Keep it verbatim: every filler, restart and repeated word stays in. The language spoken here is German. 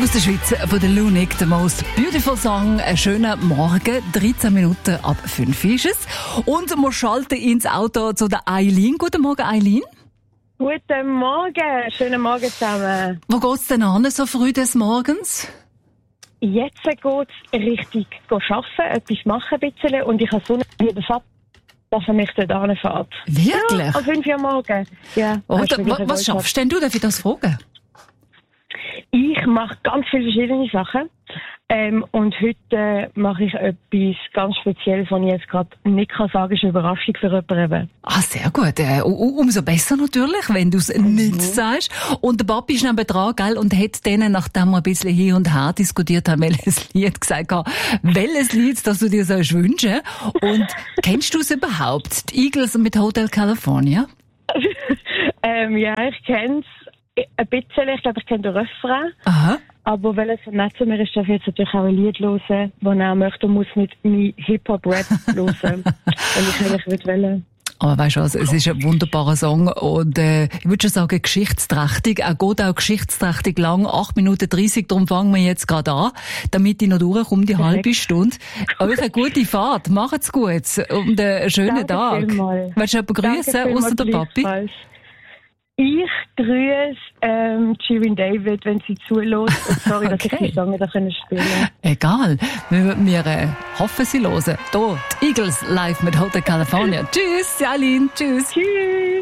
Musik aus der Schweiz von der Lunik, The Most Beautiful Song. Einen schönen Morgen, dreizehn Minuten ab fünf ist es. Und wir schalten ins Auto zu der Eileen. Guten Morgen, Eileen. Guten Morgen, schönen Morgen zusammen. Wo geht's denn an, so früh des Morgens? Jetzt geht's richtig arbeiten, etwas machen ein bisschen und ich habe so einen Vater, dass er mich dort hinfährt. Wirklich? Ja, um fünf Uhr morgens. Ja, Oder, was, was schaffst denn du? Darf ich das fragen? Ich mache ganz viele verschiedene Sachen. Ähm, und heute äh, mache ich etwas ganz Spezielles, was ich jetzt gerade nicht kann sagen, ist eine Überraschung für jemanden. Ah, sehr gut. Äh, umso besser natürlich, wenn du es mhm. nicht sagst. Und der Papi ist neben dran, gell, und hat denen, nachdem wir ein bisschen hin und her diskutiert haben, welches Lied gesagt hat, welches Lied, das du dir sollst wünschen. Und kennst du es überhaupt? Die Eagles mit Hotel California? ähm, ja, ich kenne es ein bisschen. Ich glaube, ich kenne den Refrain. Aha. Aber weil es so nett zu mir ist, darf ich jetzt natürlich auch ein Lied hören, das er möchte und muss mit mir Hip-Hop-Rap hören. Wenn ich eigentlich will. Aber weißt du was, es ist ein wunderbarer Song und äh, ich würde schon sagen geschichtsträchtig. Er geht auch geschichtsträchtig lang, acht Minuten dreißig, darum fangen wir jetzt gerade an, damit ich noch durchkomme, die Perfekt. halbe Stunde. Euch eine gute Fahrt, macht's gut und einen schönen Danke Tag. Vielmals. Willst du jemanden grüßen, außer der Papi? Ich grüße ähm, Shirin David, wenn sie zulässt. Und sorry, okay. dass ich die Song nicht spielen konnte. Egal. Wir, wir äh, hoffen, sie hören. Hier, die Eagles live mit Hotel California. Tschüss, Jalin. Tschüss. Tschüss.